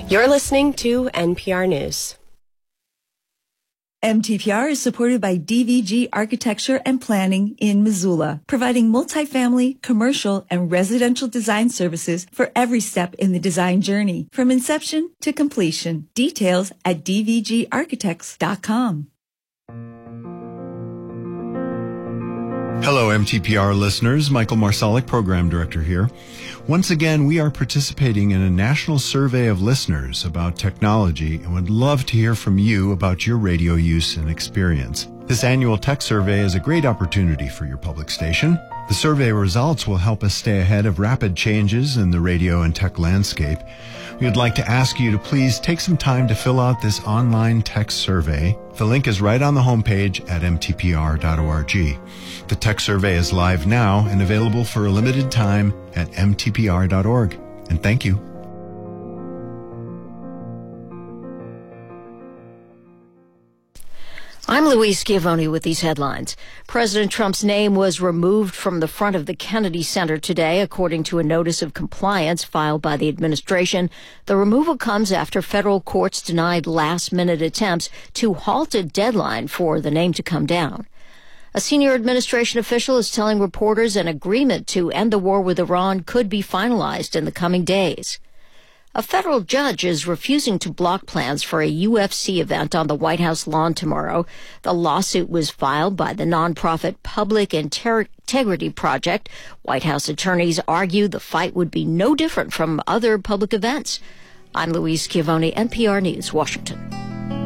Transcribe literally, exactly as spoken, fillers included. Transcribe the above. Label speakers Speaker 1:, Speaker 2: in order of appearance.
Speaker 1: You're listening to N P R News.
Speaker 2: M T P R is supported by D V G Architecture and Planning in Missoula, providing multifamily, commercial, and residential design services for every step in the design journey, from inception to completion. Details at d v g architects dot com.
Speaker 3: Hello, M T P R listeners. Michael Marsalic, Program Director here. Once again, we are participating in a national survey of listeners about technology and would love to hear from you about your radio use and experience. This annual tech survey is a great opportunity for your public station. The survey results will help us stay ahead of rapid changes in the radio and tech landscape. We would like to ask you to please take some time to fill out this online tech survey. The link is right on the homepage at m t p r dot org. The tech survey is live now and available for a limited time at m t p r dot org. And thank you.
Speaker 4: I'm Louise Schiavone with these headlines. President Trump's name was removed from the front of the Kennedy Center today, according to a notice of compliance filed by the administration. The removal comes after federal courts denied last-minute attempts to halt a deadline for the name to come down. A senior administration official is telling reporters an agreement to end the war with Iran could be finalized in the coming days. A federal judge is refusing to block plans for a U F C event on the White House lawn tomorrow. The lawsuit was filed by the nonprofit Public Integrity Project. White House attorneys argue the fight would be no different from other public events. I'm Louise Schiavone, N P R News, Washington.